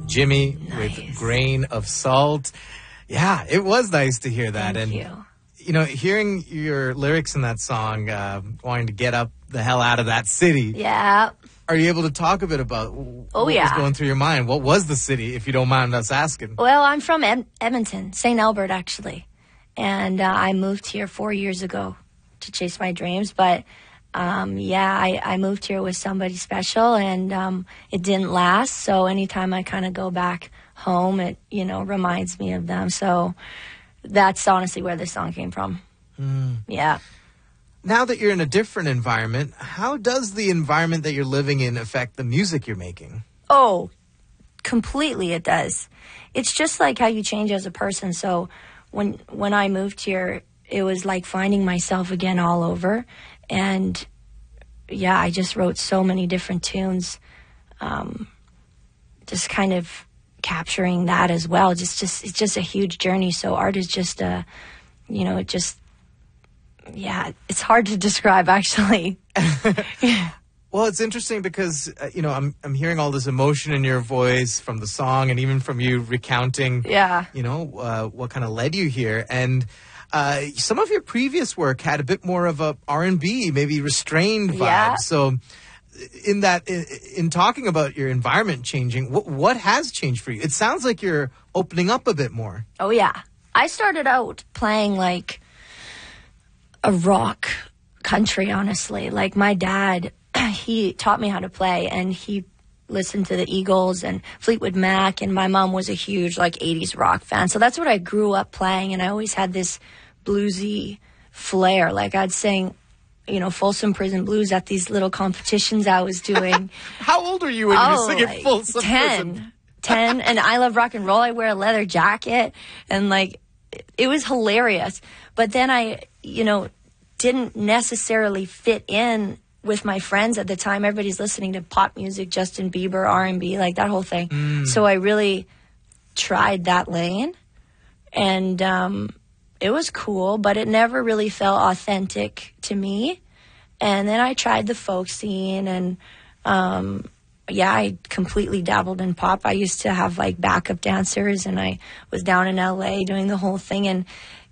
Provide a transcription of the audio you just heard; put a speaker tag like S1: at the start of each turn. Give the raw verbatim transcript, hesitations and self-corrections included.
S1: Jimmy
S2: Nice.
S1: with Grain of Salt. Yeah, it was nice to hear that.
S2: Thank
S1: and
S2: you.
S1: you know, hearing your lyrics in that song, uh, wanting to get up the hell out of that city.
S2: Yeah.
S1: Are you able to talk a bit about what
S2: Oh,
S1: was
S2: yeah.
S1: going through your mind? What was the city, if you don't mind us asking?
S2: Well, I'm from Ed- Edmonton, Saint Albert, actually. And uh, I moved here four years ago to chase my dreams. But, um, yeah, I, I moved here with somebody special, and um, it didn't last. So anytime I kind of go back home, it, you know, reminds me of them. So that's honestly where this song came from.
S1: Mm.
S2: Yeah.
S1: Now that you're in a different environment, how does the environment that you're living in affect the music you're making?
S2: Oh, completely it does. It's just like how you change as a person. So when when I moved here, it was like finding myself again all over. And yeah, I just wrote so many different tunes, um, just kind of capturing that as well. Just, just it's just a huge journey. So art is just a, you know, it just, yeah, it's hard to describe actually.
S1: Well, it's interesting because, uh, you know, I'm I'm hearing all this emotion in your voice from the song and even from you recounting,
S2: Yeah.
S1: you know, uh, what kind of led you here. And uh, some of your previous work had a bit more of a R and B, maybe restrained vibe.
S2: Yeah.
S1: So in that, in, in talking about your environment changing, what, what has changed for you? It sounds like you're opening up a bit more.
S2: Oh, yeah. I started out playing like a rock country, honestly. Like my dad, he taught me how to play, and he listened to the Eagles and Fleetwood Mac, and my mom was a huge like eighties rock fan. So that's what I grew up playing, and I always had this bluesy flair. Like I'd sing, you know, Folsom Prison Blues at these little competitions I was doing.
S1: How old are you when
S2: Oh,
S1: you were singing
S2: like
S1: Folsom
S2: ten.
S1: Prison?
S2: ten, and I love rock and roll. I wear a leather jacket, and like it was hilarious. But then I, you know, didn't necessarily fit in with my friends at the time. Everybody's listening to pop music, Justin Bieber, R and B, like that whole thing.
S1: Mm.
S2: So I really tried that lane, and um, it was cool, but it never really felt authentic to me. And then I tried the folk scene, and um, yeah, I completely dabbled in pop. I used to have like backup dancers, and I was down in L A doing the whole thing, and